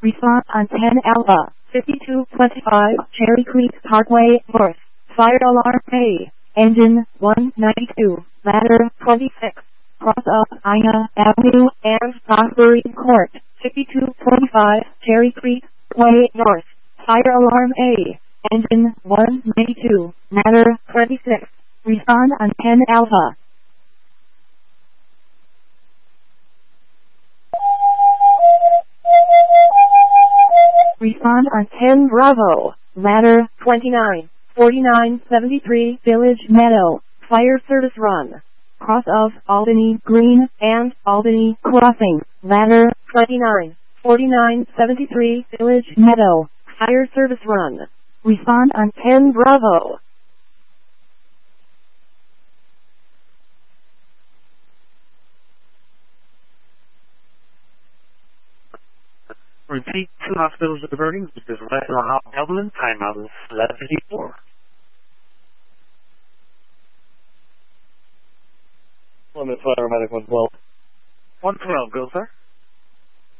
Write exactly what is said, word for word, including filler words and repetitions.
Respond on ten Alpha, fifty-two twenty-five Cherry Creek Parkway North. Fire alarm A. Engine one ninety-two, ladder twenty-six. Cross of Ina Avenue and Stockbury Court, fifty-two twenty-five Cherry Creek Way North. Fire alarm A. Engine one ninety-two, ladder twenty-six. Respond on ten Alpha. Respond on ten Bravo, ladder twenty-nine, forty-nine seventy-three Village Meadow, fire service run. Cross of Albany Green and Albany Crossing, ladder twenty-nine, forty-nine seventy-three Village Meadow, fire service run. Respond on ten Bravo. Repeat two hospitals at the burning. This is West Ohio, Dublin. Time out is eleven fifty-four. Plymouth Fire Medic one twelve. one twelve, go, sir.